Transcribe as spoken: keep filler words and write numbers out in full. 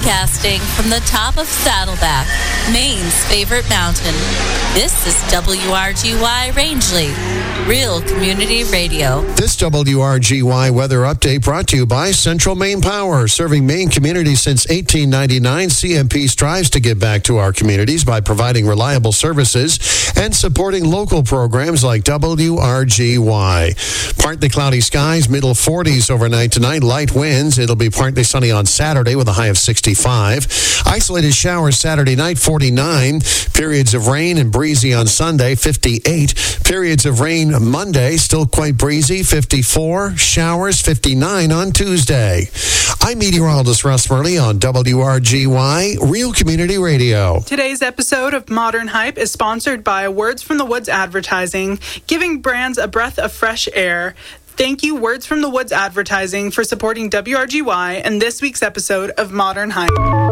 Broadcasting from the top of Saddleback, Maine's favorite mountain. This is W R G Y Rangeley, Real Community Radio. This W R G Y weather update brought to you by Central Maine Power. Serving Maine communities since eighteen ninety-nine, C M P strives to give back to our communities by providing reliable services and supporting local programs like W R G Y. Partly cloudy skies, middle forties overnight tonight, light winds. It'll be partly sunny on Saturday with a high of sixty-five. Isolated showers Saturday night, forty-nine. Periods of rain and breezy on Sunday, fifty-eight. Periods of rain Monday, still quite breezy, fifty-four. Showers, fifty-nine on Tuesday. I'm meteorologist Russ Murley on W R G Y, Real Community Radio. Today's episode of Modern Hype is sponsored by Words from the Woods Advertising, giving brands a breath of fresh air. Thank you, Words from the Woods Advertising, for supporting W R G Y and this week's episode of Modern Hype.